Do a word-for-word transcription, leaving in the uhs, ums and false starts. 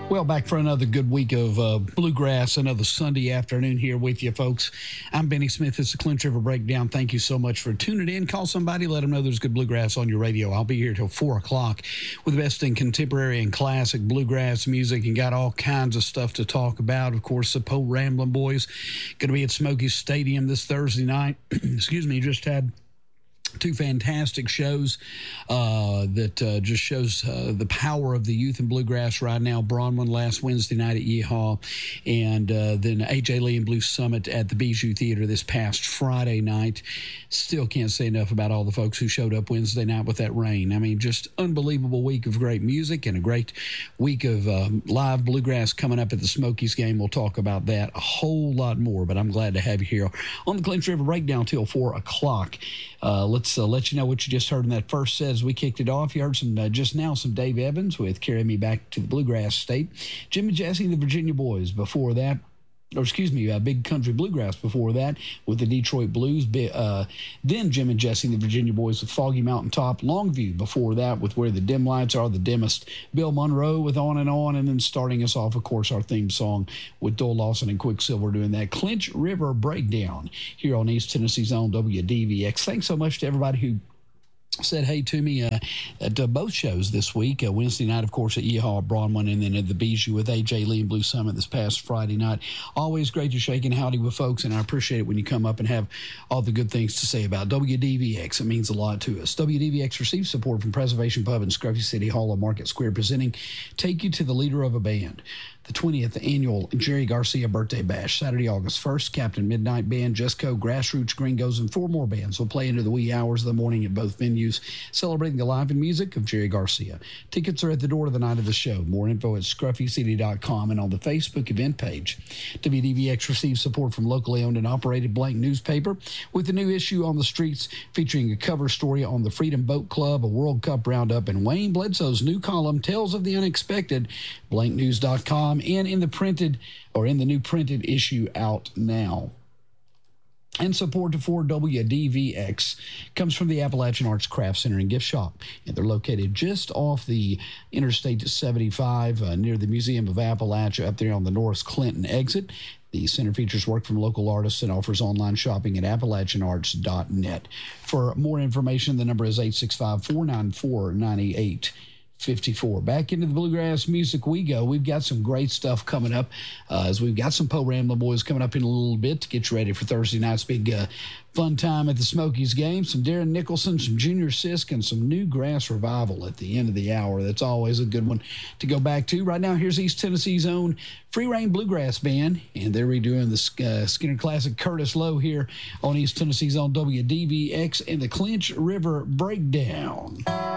Well, back for another good week of uh, Bluegrass, another Sunday afternoon here with you, folks. I'm Benny Smith. It's the Clinch River Breakdown. Thank you so much for tuning in. Call somebody, let them know there's good Bluegrass on your radio. I'll be here till four o'clock with the best in contemporary and classic Bluegrass music, and got all kinds of stuff to talk about. Of course, the Po Ramblin' Boys going to be at Smokies Stadium this Thursday night. Excuse me, just had two fantastic shows uh, that uh, just shows uh, the power of the youth in bluegrass right now. Bronwyn last Wednesday night at Yeehaw, and uh, then A J Lee and Blues Summit at the Bijou Theater this past Friday night. Still can't say enough about all the folks who showed up Wednesday night with that rain. I mean, just unbelievable week of great music and a great week of uh, live bluegrass coming up at the Smokies game. We'll talk about that a whole lot more, but I'm glad to have you here on the Clinch River Breakdown till four o'clock. Uh, let's uh, let you know what you just heard in that first set as we kicked it off. You heard some uh, just now some Dave Evans with Carry Me Back to the Bluegrass State. Jim and Jesse and the Virginia Boys before that. Or excuse me, uh, Big Country Bluegrass before that with the Detroit Blues. Uh, then Jim and Jesse and the Virginia Boys with Foggy Mountain Top. Longview before that with Where the Dim Lights Are the Dimmest. Bill Monroe with On and On. And then starting us off, of course, our theme song with Doyle Lawson and Quicksilver doing that Clinch River Breakdown here on East Tennessee's own W D V X. Thanks so much to everybody who said hey to me uh, at uh, both shows this week. Uh, Wednesday night, of course, at Yeehaw at Bronwyn, and then at the Bijou with A J Lee and Blue Summit this past Friday night. Always great to shake and howdy with folks, and I appreciate it when you come up and have all the good things to say about W D V X. It means a lot to us. W D V X receives support from Preservation Pub in Scruffy City Hall of Market Square, presenting Take You to the Leader of a Band, the twentieth annual Jerry Garcia Birthday Bash, Saturday, August first. Captain Midnight Band, Jesco, Grassroots, Gringos, and four more bands will play into the wee hours of the morning at both venues, celebrating the life and music of Jerry Garcia. Tickets are at the door the night of the show. More info at scruffy city dot com and on the Facebook event page. W D V X receives support from locally owned and operated Blank Newspaper with the new issue on the streets featuring a cover story on the Freedom Boat Club, a World Cup roundup, and Wayne Bledsoe's new column, Tales of the Unexpected, blank news dot com, and in the printed or in the new printed issue out now. And support for W D V X comes from the Appalachian Arts Craft Center and Gift Shop. And they're located just off the Interstate seventy-five uh, near the Museum of Appalachia up there on the North Clinton exit. The center features work from local artists and offers online shopping at appalachian arts dot net. For more information, the number is eight six five, four nine four, nine eight fifty-four. Back into the bluegrass music we go. We've got some great stuff coming up uh, as we've got some Po Ramblin' Boys coming up in a little bit to get you ready for Thursday night's big uh, fun time at the Smokies game. Some Darren Nicholson, some Junior Sisk, and some New Grass Revival at the end of the hour. That's always a good one to go back to. Right now, here's East Tennessee's own Free Reign Bluegrass Band, and they're redoing the uh, Skinner Classic Curtis Lowe here on East Tennessee's own W D V X and the Clinch River Breakdown.